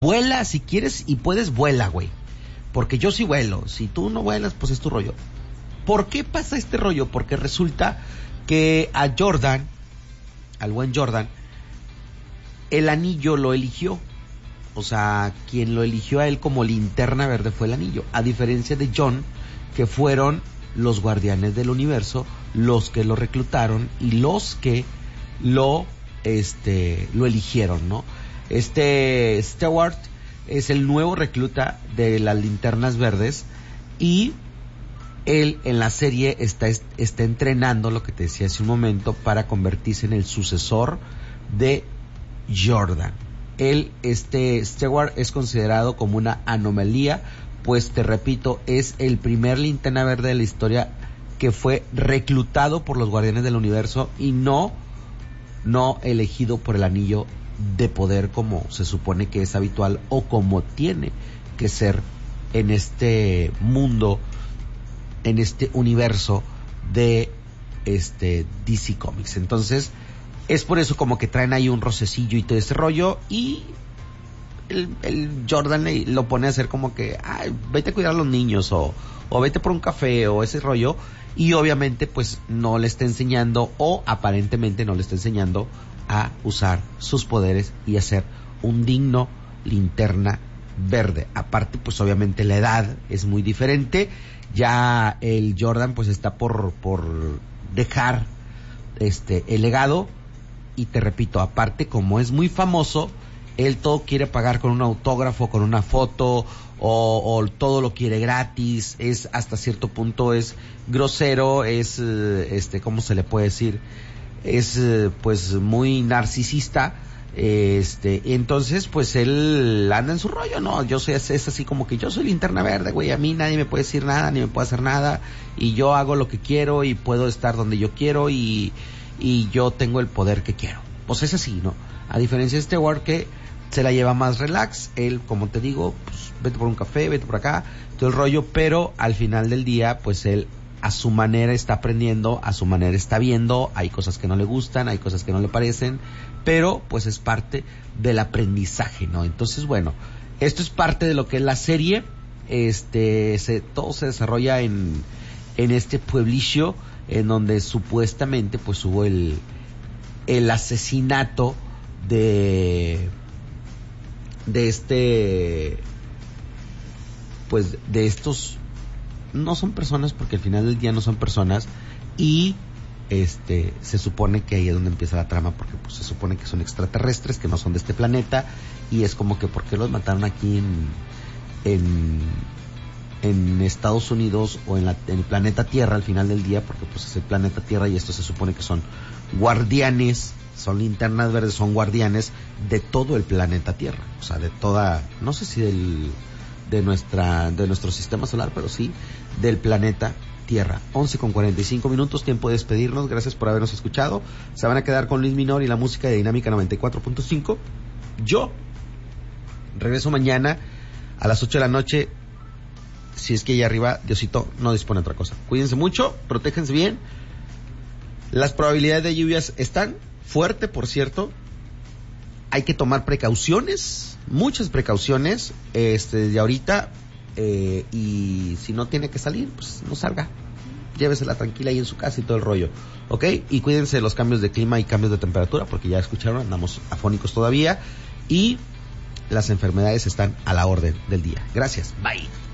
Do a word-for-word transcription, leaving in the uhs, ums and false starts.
Vuela si quieres y puedes, vuela, güey. Porque yo sí vuelo. Si tú no vuelas, pues es tu rollo. ¿Por qué pasa este rollo? Porque resulta que a Jordan, al buen Jordan, el anillo lo eligió. O sea, quien lo eligió a él como linterna verde fue el anillo. A diferencia de John, que fueron los guardianes del universo los que lo reclutaron y los que lo, este, lo eligieron, ¿no? Este Stewart es el nuevo recluta de las linternas verdes y él en la serie está, está entrenando, lo que te decía hace un momento, para convertirse en el sucesor de Jordan. Él, este Stewart, es considerado como una anomalía, pues te repito, es el primer linterna verde de la historia que fue reclutado por los guardianes del universo y no, no elegido por el anillo de poder como se supone que es habitual o como tiene que ser en este mundo, en este universo de este D C Comics. Entonces es por eso como que traen ahí un rocecillo y todo ese rollo, y el, el Jordan le, lo pone a hacer como que ay, vete a cuidar a los niños o, o vete por un café o ese rollo, y obviamente pues no le está enseñando, o aparentemente no le está enseñando a usar sus poderes y a ser un digno linterna verde. Aparte pues obviamente la edad es muy diferente, ya el Jordan pues está por, por dejar este el legado, y te repito, aparte como es muy famoso, él todo quiere pagar con un autógrafo, con una foto, o, o todo lo quiere gratis, es hasta cierto punto es grosero, es este ¿cómo se le puede decir? Es pues muy narcisista, este, entonces pues él anda en su rollo, no, yo soy, es así como que yo soy linterna verde, güey, a mí nadie me puede decir nada, ni me puede hacer nada, y yo hago lo que quiero, y puedo estar donde yo quiero, y, y yo tengo el poder que quiero, pues es así, ¿no? A diferencia de Stewart, que se la lleva más relax, él, como te digo, pues vete por un café, vete por acá, todo el rollo, pero al final del día, pues él a su manera está aprendiendo, a su manera está viendo, hay cosas que no le gustan, hay cosas que no le parecen, pero pues es parte del aprendizaje, ¿no? Entonces, bueno, esto es parte de lo que es la serie, este, se, todo se desarrolla en, en este pueblillo, en donde supuestamente pues hubo el, el asesinato de, de este, pues de estos, no son personas porque al final del día no son personas, y este se supone que ahí es donde empieza la trama, porque pues se supone que son extraterrestres que no son de este planeta, y es como que ¿por qué los mataron aquí en en, en Estados Unidos o en, la, en el planeta Tierra al final del día? Porque pues es el planeta Tierra y esto se supone que son guardianes, son linternas verdes, son guardianes de todo el planeta Tierra, o sea, de toda, no sé si del de nuestra de nuestro sistema solar, pero sí del planeta Tierra. Once con cuarenta y cinco minutos, tiempo de despedirnos. Gracias por habernos escuchado. Se van a quedar con Luis Minor y la música de Dinámica noventa y cuatro punto cinco. Yo regreso mañana a las ocho de la noche, si es que allá arriba Diosito no dispone de otra cosa. Cuídense mucho, protéjense bien. Las probabilidades de lluvias están fuerte, por cierto. Hay que tomar precauciones, muchas precauciones, este, desde ahorita, eh, y si no tiene que salir, pues no salga. Llévesela tranquila ahí en su casa y todo el rollo, ¿ok? Y cuídense de los cambios de clima y cambios de temperatura, porque ya escucharon, andamos afónicos todavía, y las enfermedades están a la orden del día. Gracias, bye.